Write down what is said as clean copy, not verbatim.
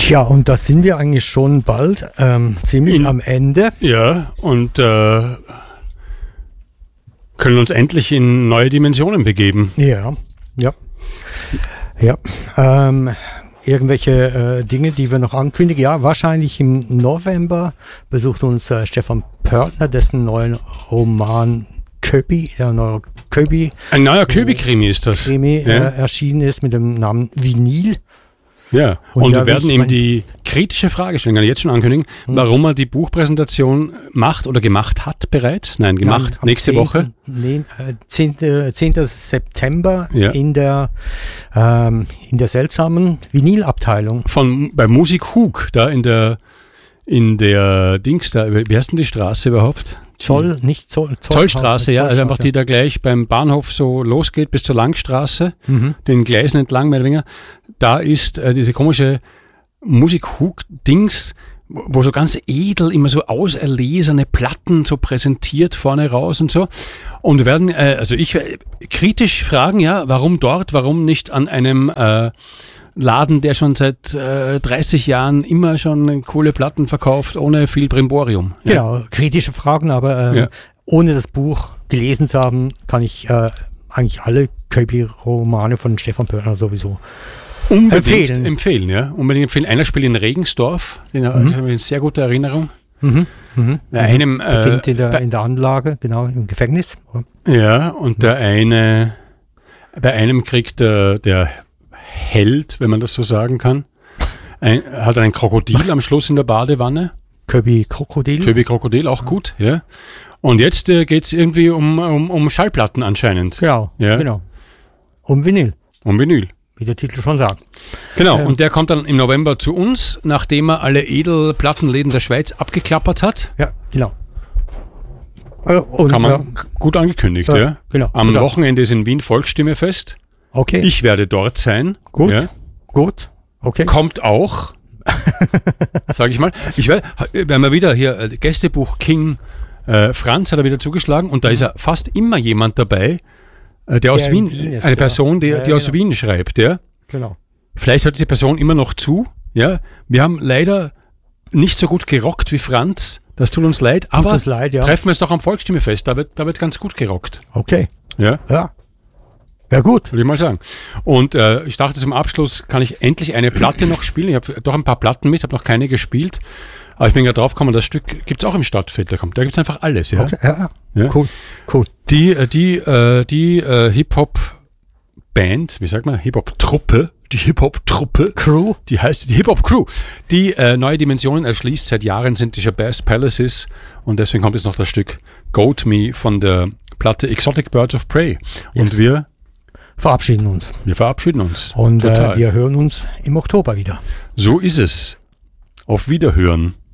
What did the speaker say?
Tja, und da sind wir eigentlich schon bald ziemlich am Ende. Ja, und können uns endlich in neue Dimensionen begeben. Ja. Irgendwelche Dinge, die wir noch ankündigen. Ja, wahrscheinlich im November besucht uns Stefan Pörtner, dessen neuen Roman Köbi, ein neuer Köbi-Krimi ist das. Erschienen ist mit dem Namen Vinyl. Ja, und wir werden ihm die kritische Frage stellen, kann ich jetzt schon ankündigen, warum er die Buchpräsentation macht oder gemacht hat bereits. Nein, gemacht, nächste Woche. 10. September in der seltsamen Vinylabteilung. Bei Musik Hug, da in der Dings da, wie heißt denn die Straße überhaupt? Zollstraße, ja, also einfach die da gleich beim Bahnhof so losgeht bis zur Langstraße, den Gleisen entlang mehr oder weniger. Da ist diese komische Musik-Hug-Dings, wo so ganz edel immer so auserlesene Platten so präsentiert vorne raus und so. Und wir werden, ich kritisch fragen, ja, warum dort, warum nicht an einem Laden, der schon seit 30 Jahren immer schon coole Platten verkauft, ohne viel Brimborium. Ja. Genau, kritische Fragen, aber ohne das Buch gelesen zu haben, kann ich eigentlich alle Köbi-Romane von Stefan Pörtner sowieso empfehlen. Ja. Unbedingt empfehlen. Einer spielt in Regensdorf, den habe ich in sehr guter Erinnerung. Beginnt in der Anlage, genau, im Gefängnis. Ja, und bei einem kriegt der Held, wenn man das so sagen kann, hat ein Krokodil am Schluss in der Badewanne. Köbi-Krokodil. Auch gut, ja. Und jetzt geht es irgendwie um Schallplatten anscheinend. Genau. Um Vinyl. Wie der Titel schon sagt. Genau, und der kommt dann im November zu uns, nachdem er alle Edelplattenläden der Schweiz abgeklappert hat. Ja, genau. Kann man gut angekündigt, ja. Genau. Am Wochenende ist in Wien Volksstimmefest. Okay. Ich werde dort sein. Gut, okay. Kommt auch, sage ich mal. Wenn wir wieder hier, Gästebuch King Franz hat er wieder zugeschlagen und da ist fast immer jemand dabei, der aus Wien ist, eine Person, die aus Wien schreibt. Ja? Genau. Vielleicht hört diese Person immer noch zu. Ja? Wir haben leider nicht so gut gerockt wie Franz. Das tut uns leid, aber treffen wir es doch am Volksstimmefest. Da wird ganz gut gerockt. Okay. Ja. Ja, gut. Würde ich mal sagen. Und ich dachte, zum Abschluss kann ich endlich eine Platte noch spielen. Ich habe doch ein paar Platten mit, habe noch keine gespielt. Aber ich bin gerade drauf gekommen, das Stück gibt es auch im Stadtfeld. Da gibt es einfach alles. Ja? Okay, ja. Cool. Die Hip-Hop-Band, wie sagt man, Hip-Hop-Truppe, Crew, die heißt die Hip-Hop-Crew, die neue Dimensionen erschließt. Seit Jahren sind die Shabazz Palaces und deswegen kommt jetzt noch das Stück Goat Me von der Platte Exotic Birds of Prey. Und wir verabschieden uns. Und wir hören uns im Oktober wieder. So ist es. Auf Wiederhören.